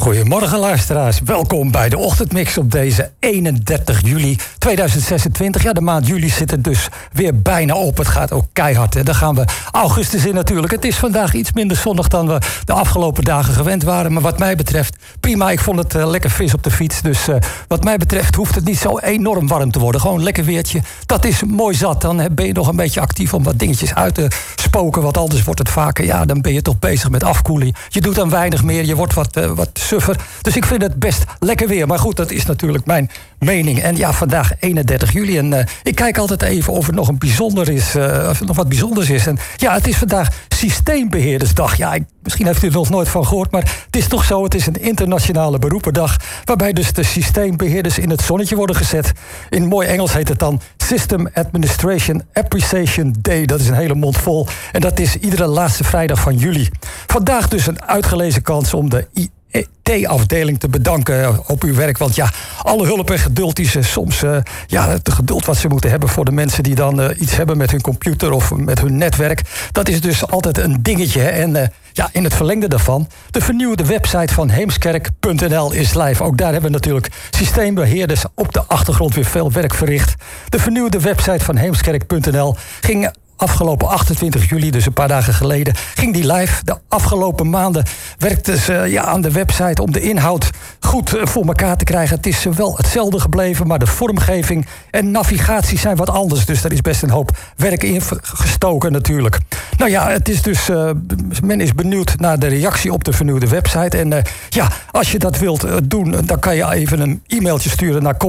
Goedemorgen luisteraars, welkom bij de Ochtendmix op deze 31 juli 2026. Ja, de maand juli zit er dus weer bijna op. Het gaat ook keihard. Hè. Daar gaan we augustus in natuurlijk. Het is vandaag iets minder zonnig dan we de afgelopen dagen gewend waren. Maar wat mij betreft, prima. Ik vond het lekker fris op de fiets. Dus wat mij betreft hoeft het niet zo enorm warm te worden. Gewoon lekker weertje. Dat is mooi zat. Dan ben je nog een beetje actief om wat dingetjes uit te spoken. Want anders wordt het vaker, ja, dan ben je toch bezig met afkoeling. Je doet dan weinig meer. Je wordt wat suffer. Dus ik vind het best lekker weer. Maar goed, dat is natuurlijk mijn mening. En ja, vandaag 31 juli. En ik kijk altijd even of er nog een bijzonder is. Of er nog wat bijzonders is. En ja, het is vandaag Systeembeheerdersdag. Ja, misschien heeft u er nog nooit van gehoord. Maar het is toch zo. Het is een internationale beroependag. Waarbij dus de systeembeheerders in het zonnetje worden gezet. In mooi Engels heet het dan System Administration Appreciation Day. Dat is een hele mond vol. En dat is iedere laatste vrijdag van juli. Vandaag dus een uitgelezen kans om de IT-afdeling te bedanken op uw werk. Want ja, alle hulp en geduld die ze soms... het geduld wat ze moeten hebben voor de mensen die dan iets hebben met hun computer of met hun netwerk. Dat is dus altijd een dingetje. Hè? En in het verlengde daarvan, de vernieuwde website van Heemskerk.nl is live. Ook daar hebben we natuurlijk systeembeheerders op de achtergrond weer veel werk verricht. De vernieuwde website van Heemskerk.nl ging afgelopen 28 juli, dus een paar dagen geleden, ging die live. De afgelopen maanden werkten ze aan de website om de inhoud goed voor elkaar te krijgen. Het is wel hetzelfde gebleven, maar de vormgeving en navigatie zijn wat anders. Dus daar is best een hoop werk in gestoken natuurlijk. Nou ja, het is dus, men is benieuwd naar de reactie op de vernieuwde website. En als je dat wilt doen, dan kan je even een e-mailtje sturen naar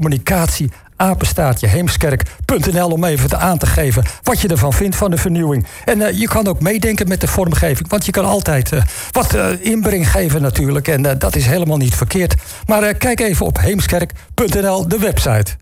communicatie@heemskerk.nl om even aan te geven wat je ervan vindt van de vernieuwing. En je kan ook meedenken met de vormgeving, want je kan altijd wat inbreng geven natuurlijk. En dat is helemaal niet verkeerd. Maar kijk even op heemskerk.nl, de website.